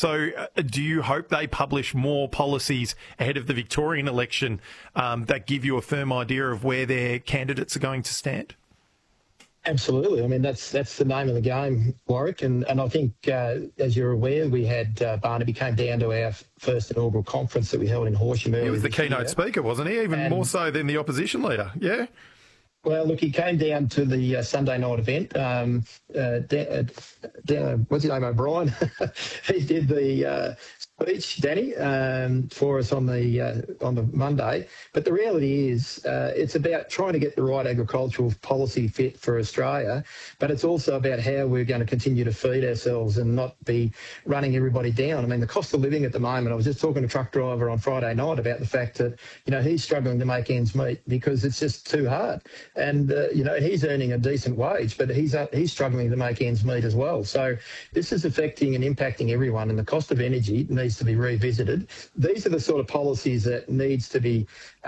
So do you hope they publish more policies ahead of the Victorian election that give you a firm idea of where their candidates are going to stand? Absolutely. I mean, that's the name of the game, Warwick. And I think, as you're aware, we had Barnaby came down to our first inaugural conference that we held in Horsham earlier. He was the keynote speaker, wasn't he? Even more so than the opposition leader. Yeah. Well, look, he came down to the Sunday night event. What's his name, O'Brien? He did the speech, Danny, for us on the Monday. But the reality is, it's about trying to get the right agricultural policy fit for Australia. But it's also about how we're going to continue to feed ourselves and not be running everybody down. I mean, the cost of living at the moment. I was just talking to a truck driver on Friday night about the fact that he's struggling to make ends meet because it's just too hard. And, he's earning a decent wage, but he's struggling to make ends meet as well. So this is affecting and impacting everyone, and the cost of energy needs to be revisited. These are the sort of policies that needs to be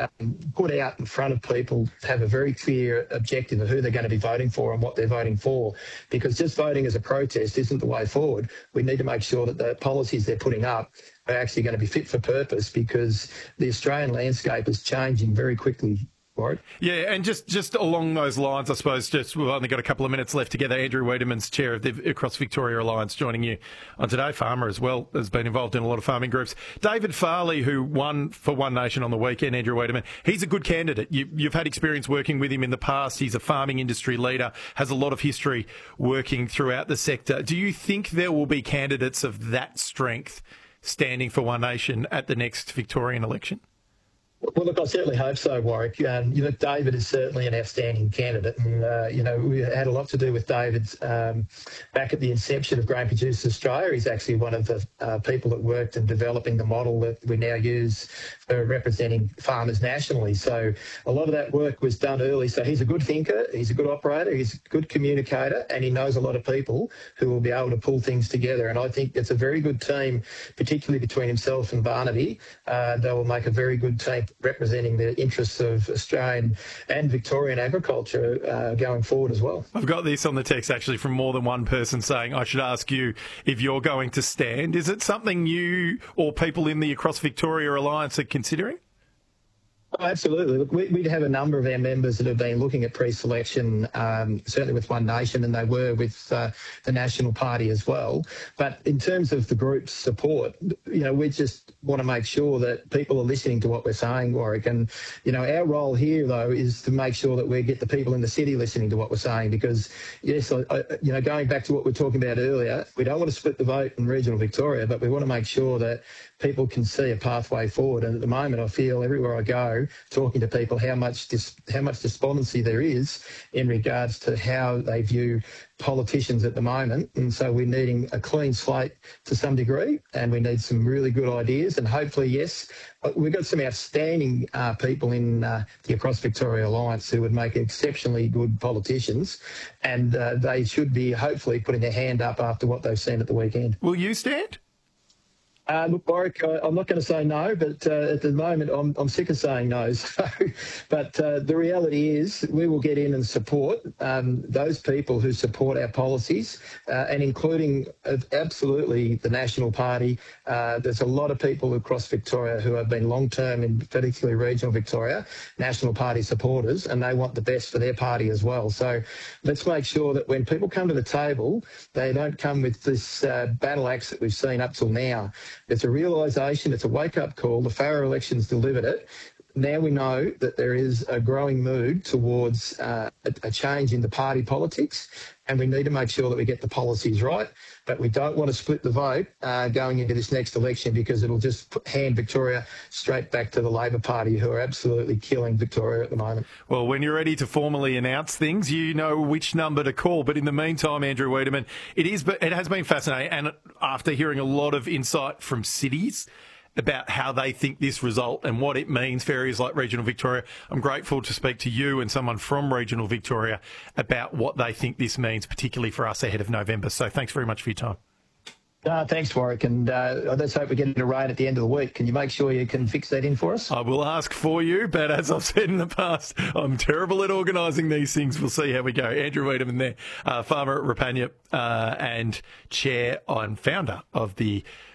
put out in front of people to have a very clear objective of who they're going to be voting for and what they're voting for, because just voting as a protest isn't the way forward. We need to make sure that the policies they're putting up are actually going to be fit for purpose, because the Australian landscape is changing very quickly. Right. Yeah, and just along those lines, I suppose, we've only got a couple of minutes left together. Andrew Wiedemann's chair of the Across Victoria Alliance joining you on Today. Farmer as well, has been involved in a lot of farming groups. David Farley, who won for One Nation on the weekend, Andrew Wiedemann, he's a good candidate. You've had experience working with him in the past. He's a farming industry leader, has a lot of history working throughout the sector. Do you think there will be candidates of that strength standing for One Nation at the next Victorian election? Well, look, I certainly hope so, Warwick. David is certainly an outstanding candidate. And, we had a lot to do with David back at the inception of Grain Producers Australia. He's actually one of the people that worked in developing the model that we now use for representing farmers nationally. So a lot of that work was done early. So he's a good thinker, he's a good operator, he's a good communicator, and he knows a lot of people who will be able to pull things together. And I think it's a very good team, particularly between himself and Barnaby. They will make a very good team representing the interests of Australian and Victorian agriculture going forward as well. I've got this on the text actually from more than one person saying I should ask you if you're going to stand. Is it something you or people in the Across Victoria Alliance are considering? Oh, absolutely. Look, we have a number of our members that have been looking at pre-selection, certainly with One Nation, and they were with the National Party as well. But in terms of the group's support, we just want to make sure that people are listening to what we're saying, Warwick. And, our role here, though, is to make sure that we get the people in the city listening to what we're saying, because, yes, going back to what we were talking about earlier, we don't want to split the vote in regional Victoria, but we want to make sure that people can see a pathway forward. And at the moment, I feel everywhere I go, talking to people, how much despondency there is in regards to how they view politicians at the moment. And so we're needing a clean slate to some degree, and we need some really good ideas. And hopefully, yes, we've got some outstanding people in the Across Victoria Alliance who would make exceptionally good politicians, and they should be hopefully putting their hand up after what they've seen at the weekend. Will you stand? Look, Warwick, I'm not going to say no, but at the moment I'm sick of saying no. So, but the reality is we will get in and support those people who support our policies, and including absolutely the National Party. There's a lot of people across Victoria who have been long-term, in particularly regional Victoria, National Party supporters, and they want the best for their party as well. So let's make sure that when people come to the table, they don't come with this battle axe that we've seen up till now. It's a realisation, it's a wake-up call. The Farrer elections delivered it. Now we know that there is a growing mood towards a change in the party politics, and we need to make sure that we get the policies right. But we don't want to split the vote going into this next election, because it'll just hand Victoria straight back to the Labor Party, who are absolutely killing Victoria at the moment. Well, when you're ready to formally announce things, you know which number to call. But in the meantime, Andrew Wiedemann, it has been fascinating. And after hearing a lot of insight from cities about how they think this result and what it means for areas like regional Victoria, I'm grateful to speak to you and someone from regional Victoria about what they think this means, particularly for us ahead of November. So thanks very much for your time. Thanks, Warwick, and let's hope we get into rain at the end of the week. Can you make sure you can fix that in for us? I will ask for you, but as I've said in the past, I'm terrible at organising these things. We'll see how we go. Andrew Wiedemann there, farmer at Rapania and chair and founder of the